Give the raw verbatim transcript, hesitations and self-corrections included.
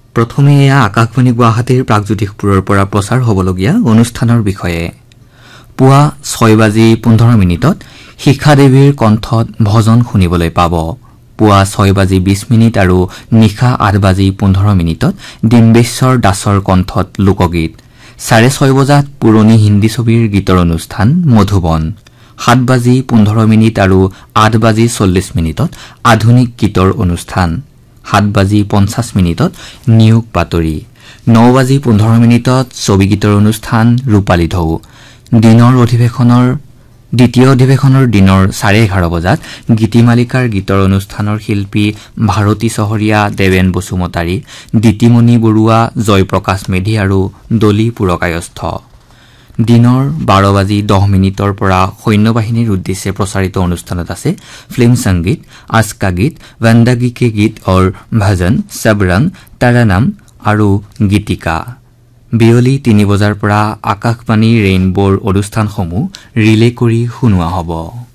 প্ৰথমে এয়া আকাশবাণী গুৱাহাটীৰ প্ৰাগজ্যোতিষপুৰৰ পৰা প্ৰচাৰ হ'বলগীয়া অনুষ্ঠানৰ বিষয়ে। পুৱা ছয় বাজি পোন্ধৰ মিনিটত শিখা দেৱীৰ কণ্ঠত ভজন শুনিবলৈ পাব। পুৱা ছয় বাজি বিশ মিনিট আৰু নিশা আঠ বাজি পোন্ধৰ মিনিটত ডিম্বেশ্বৰ দাসৰ কণ্ঠত লোকগীত। চাৰে ছয় বজাত পুৰণি হিন্দী ছবিৰ গীতৰ অনুষ্ঠান মধুবন। সাত বাজি পোন্ধৰ মিনিট আৰু আঠ বাজি চল্লিছ মিনিটত আধুনিক গীতৰ অনুষ্ঠান। সাত বাজি পঞ্চাছ মিনিটত নিয়োগ বাতৰি। ন বাজি পোন্ধৰ মিনিটত ছবিগীতৰ অনুষ্ঠান ৰূপালী ঢৌ। দিনৰ অধিৱেশনৰ দ্বিতীয় অধিৱেশনৰ দিনৰ চাৰে এঘাৰ বজাত গীতিমালিকাৰ গীতৰ অনুষ্ঠানৰ শিল্পী ভাৰতী চহৰীয়া, দেৱেন বসুমতাৰী, দিতিমণি বৰুৱা, জয়প্ৰকাশ মেধি আৰু দলি পুৰকায়স্থ। দিনৰ বাৰ বাজি দহ মিনিটৰ পৰা সৈন্যবাহিনীৰ উদ্দেশ্যে প্ৰচাৰিত অনুষ্ঠানত আছে ফিল্ম সংগীত, আজকা গীত, বন্দাগী কে গীত और ভজন, সবৰং, তাৰানাম আৰু গীতিকা। বিয়লি তিনি বজাৰ পৰা আকাশবাণী ৰেইনব'ৰ অনুষ্ঠানসমূহ ৰিলে কৰি শুনোৱা হ'ব।